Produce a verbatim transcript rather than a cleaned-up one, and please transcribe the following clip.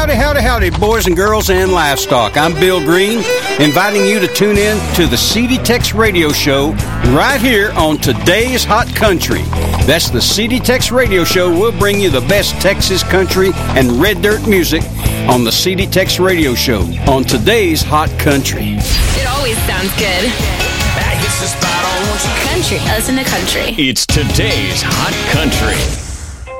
howdy, howdy, howdy, boys and girls and livestock. I'm Bill Green, inviting you to tune in to the C D Tex Radio Show right here on Today's Hot Country. That's the C D Tex Radio Show. We'll bring you the best Texas country and red dirt music on the C D Tex Radio Show on Today's Hot Country. It always sounds good. That hits the spot on country. Listen to country. It's Today's Hot Country.